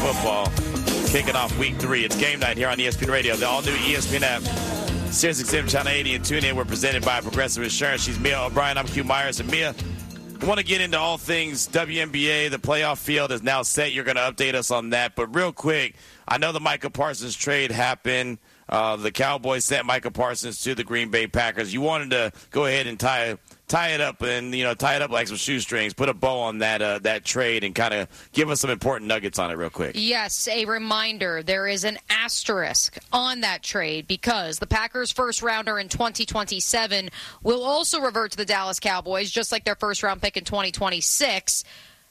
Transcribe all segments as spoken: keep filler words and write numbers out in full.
football, kicking off week three. It's game night here on E S P N Radio, the all-new E S P N app. Sirius X M Channel eighty and tune in. We're presented by Progressive Insurance. She's Mia O'Brien. I'm Q Myers. And Mia, we want to get into all things W N B A. The playoff field is now set. You're going to update us on that. But real quick, I know the Micah Parsons trade happened. Uh, the Cowboys sent Micah Parsons to the Green Bay Packers. You wanted to go ahead and tie tie it up and, you know, tie it up like some shoestrings, put a bow on that uh, that trade and kind of give us some important nuggets on it real quick. Yes, a reminder, there is an asterisk on that trade because the Packers' first rounder in twenty twenty-seven will also revert to the Dallas Cowboys, just like their first round pick in twenty twenty-six,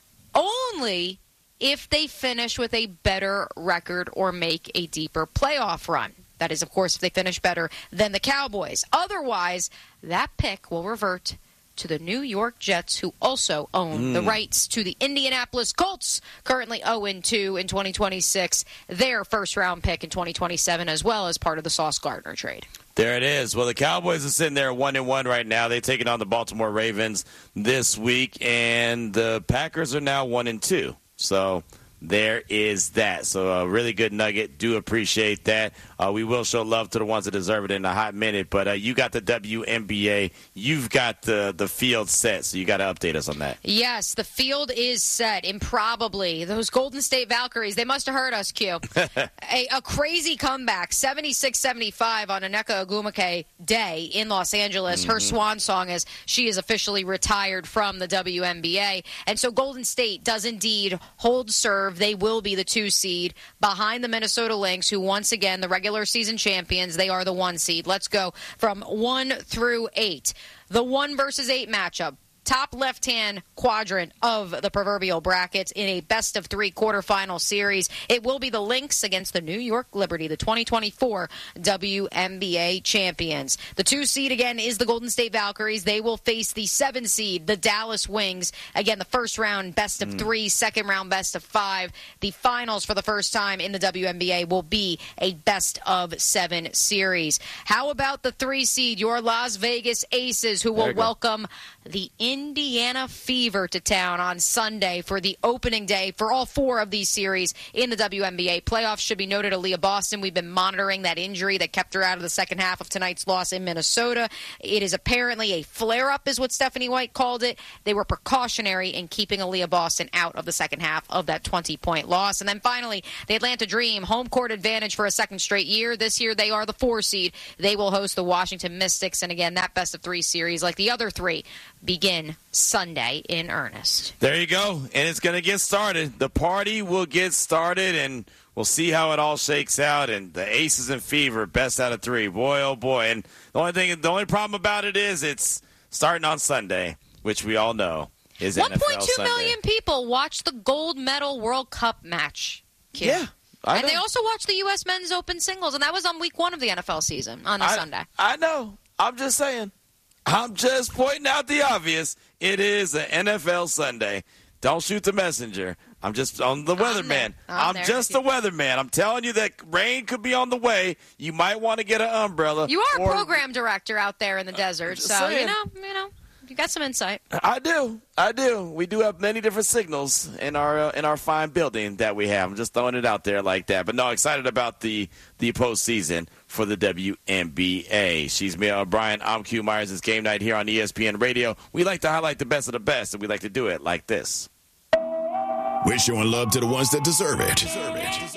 only if they finish with a better record or make a deeper playoff run. That is, of course, if they finish better than the Cowboys. Otherwise, that pick will revert to the New York Jets, who also own mm. the rights to the Indianapolis Colts, currently oh and two in twenty twenty-six, their first-round pick in twenty twenty-seven, as well as part of the Sauce Gardner trade. There it is. Well, the Cowboys are sitting there one and one right now. They're taking on the Baltimore Ravens this week, and the Packers are now one and two. So there is that. So a really good nugget. Do appreciate that. Uh, we will show love to the ones that deserve it in a hot minute. But uh, you got the W N B A. You've got the, the field set, so you got to update us on that. Yes, the field is set. Improbably, those Golden State Valkyries, they must have heard us, Q. a, a crazy comeback, seventy-six seventy-five on Nneka Ogwumike Day in Los Angeles. Mm-hmm. Her swan song is she is officially retired from the W N B A. And so Golden State does indeed hold serve. They will be the two seed behind the Minnesota Lynx, who once again, the regular season champions, they are the one seed. Let's go from one through eight. The one versus eight matchup. Top left-hand quadrant of the proverbial brackets in a best-of-three quarterfinal series. It will be the Lynx against the New York Liberty, the twenty twenty-four W N B A champions. The two seed, again, is the Golden State Valkyries. They will face the seven seed, the Dallas Wings. Again, the first round best-of-three, mm. second round best-of-five. The finals for the first time in the W N B A will be a best-of-seven series. How about the three seed, your Las Vegas Aces, who will welcome the Indiana Fever to town on Sunday for the opening day for all four of these series in the W N B A playoffs. Should be noted, Aaliyah Boston, we've been monitoring that injury that kept her out of the second half of tonight's loss in Minnesota. It is apparently a flare-up is what Stephanie White called it. They were precautionary in keeping Aaliyah Boston out of the second half of that twenty-point loss. And then finally, the Atlanta Dream, home court advantage for a second straight year. This year they are the four seed. They will host the Washington Mystics. And again, that best-of-three series, like the other three, begin Sunday in earnest. There you go. And it's going to get started. The party will get started, and we'll see how it all shakes out. And the Aces and Fever, best out of three. Boy, oh, boy. And the only thing, the only problem about it is it's starting on Sunday, which we all know is N F L Sunday. one point two million people watched the gold medal World Cup match. Q. Yeah. I and know. they also watched the U S Men's Open Singles, and that was on week one of the N F L season on a I, Sunday. I know. I'm just saying. I'm just pointing out the obvious. It is an N F L Sunday. Don't shoot the messenger. I'm just on the weatherman. I'm, I'm just the weatherman. I'm telling you that rain could be on the way. You might want to get an umbrella. You are or, a program director out there in the desert, so saying. you know, you know, you got some insight. I do. I do. We do have many different signals in our uh, in our fine building that we have. I'm just throwing it out there like that. But no, excited about the the postseason for the W N B A. She's Mia O'Brien. I'm Q Myers. It's game night here on E S P N Radio. We like to highlight the best of the best, and we like to do it like this. We're showing love to the ones that deserve it. Deserve it.